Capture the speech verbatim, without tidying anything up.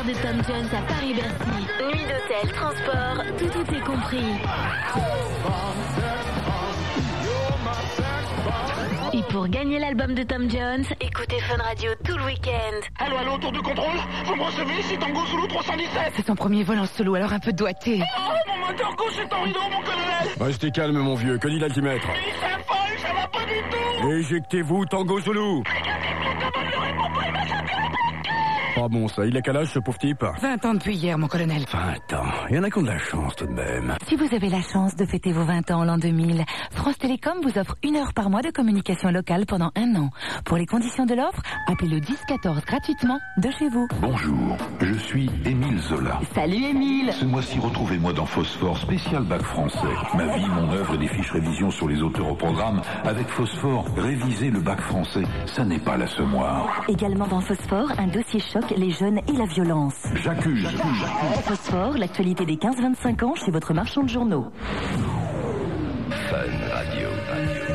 De Tom Jones à Paris-Bercy. Nuit d'hôtel, transport, tout tout est compris. Et pour gagner l'album de Tom Jones, écoutez Fun Radio tout le week-end. Allô, allô, tour de contrôle. Vous me recevez ici Tango Zulu trois cent dix-sept. C'est son premier vol en solo, alors un peu doigté. Oh, mon moteur gauche est en rideau, mon colonel. Restez calme, mon vieux. Que dit l'altimètre? Il s'affole, ça va pas du tout. Éjectez-vous, Tango Zulu. Pas bon ça, il a quel âge ce pauvre type? vingt ans depuis hier, mon colonel. vingt ans, il y en a qui ont de la chance tout de même. Si vous avez la chance de fêter vos vingt ans en l'an deux mille, France Télécom vous offre une heure par mois de communication locale pendant un an. Pour les conditions de l'offre, appelez le dix quatorze gratuitement de chez vous. Bonjour, je suis Émile Zola. Salut Émile. Ce mois-ci, retrouvez-moi dans Phosphore, spécial bac français. Ma vie, mon œuvre et des fiches révision sur les auteurs au programme. Avec Phosphore, réviser le bac français, ça n'est pas l'assommoir. Également dans Phosphore, un dossier choc, les jeunes et la violence. J'accuse. Phosphore, l'actualité des quinze vingt-cinq ans chez votre marchand de journaux. Fun Radio.